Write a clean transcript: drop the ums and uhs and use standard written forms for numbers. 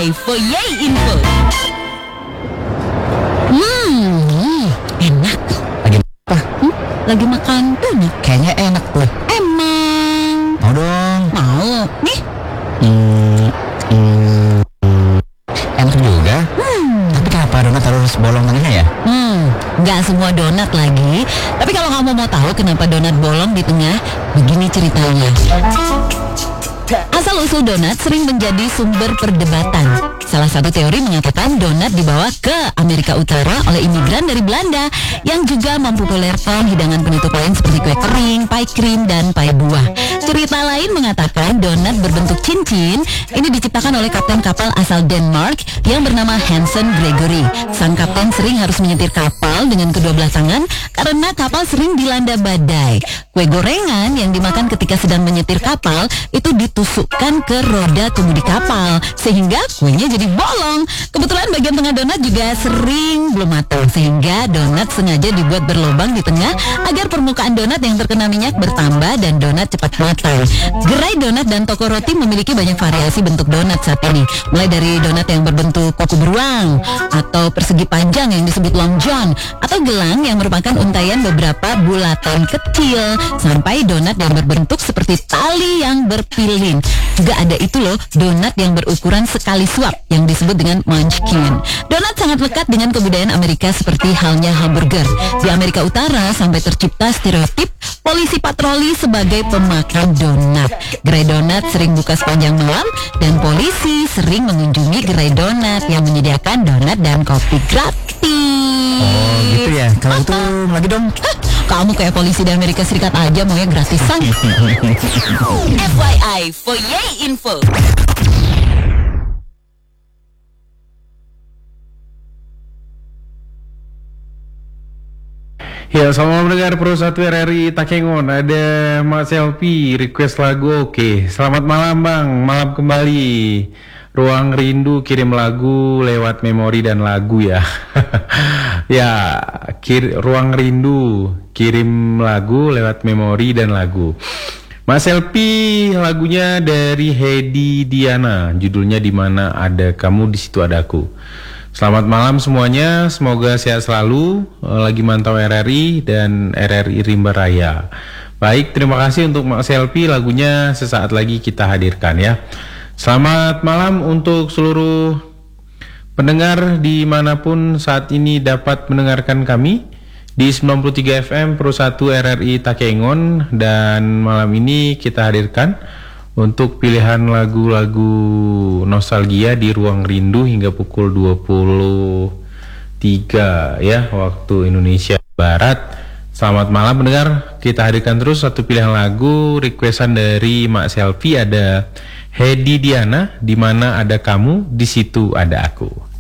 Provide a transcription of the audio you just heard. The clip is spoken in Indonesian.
FYI for Yay Info. Enak. Lagi apa? Lagi makan donat. Kayaknya enak tuh. Emang Mau dong. mau nih. Enak juga. Tapi kenapa donat harus bolong tengahnya ya? Nggak semua donat lagi. Tapi kalau kamu mau tahu kenapa donat bolong di tengah, begini ceritanya. Asal-usul donat sering menjadi sumber perdebatan. Salah satu teori mengatakan donat dibawa ke Amerika Utara oleh imigran dari Belanda yang juga mempopulerkan hidangan penutup lain seperti kue kering, pie krim, dan pie buah. Cerita lain mengatakan donat berbentuk cincin ini diciptakan oleh kapten kapal asal Denmark yang bernama Hansen Gregory. Sang kapten sering harus menyetir kapal dengan kedua belah tangan karena kapal sering dilanda badai. Kue gorengan yang dimakan ketika sedang menyetir kapal itu ditusukkan ke roda kemudi kapal sehingga kuenya jadi bolong. Kebetulan bagian tengah donat juga sering belum matang sehingga donat sengaja dibuat berlubang di tengah agar permukaan donat yang terkena minyak bertambah dan donat cepat matang. Gerai donat dan toko roti memiliki banyak variasi bentuk donat saat ini, mulai dari donat yang berbentuk kuku beruang atau persegi panjang yang disebut long john atau gelang yang merupakan untaian beberapa bulatan kecil sampai donat yang berbentuk seperti tali yang berpilin. Juga ada itu loh, donat yang berukuran sekali suap yang disebut dengan munchkin. Donat sangat lekat dengan kebudayaan Amerika seperti halnya hamburger. Di Amerika Utara sampai tercipta stereotip polisi patroli sebagai pemakan donat. Gerai donat sering buka sepanjang malam dan polisi sering mengunjungi gerai donat yang menyediakan donat dan kopi gratis. Oh gitu ya. Kalau itu lagi dong. Kamu kayak polisi di Amerika Serikat aja maunya gratisan. FYI for Yay Info. Ya, selamat mendengar Pro 1 RRI Takengon. Ada Mak Selfie request lagu. Oke, selamat malam Bang. Malam kembali. Ruang Rindu kirim lagu lewat memori dan lagu ya. Ya, Ruang Rindu kirim lagu lewat memori dan lagu. Mak Selfie lagunya dari Hedi Diana. Judulnya Di Mana Ada Kamu Di Situ Ada Aku. Selamat malam semuanya, semoga sehat selalu, lagi mantau RRI dan RRI Rimba Raya. Baik, terima kasih untuk Mak Selfie, lagunya sesaat lagi kita hadirkan ya. Selamat malam untuk seluruh pendengar dimanapun saat ini dapat mendengarkan kami di 93 FM Pro 1 RRI Takengon. Dan malam ini kita hadirkan untuk pilihan lagu-lagu nostalgia di Ruang Rindu hingga pukul 23 ya waktu Indonesia Barat. Selamat malam pendengar, kita hadirkan terus satu pilihan lagu requestan dari Mak Selfie. Ada Hedi Diana, Di Mana Ada Kamu Di Situ Ada Aku.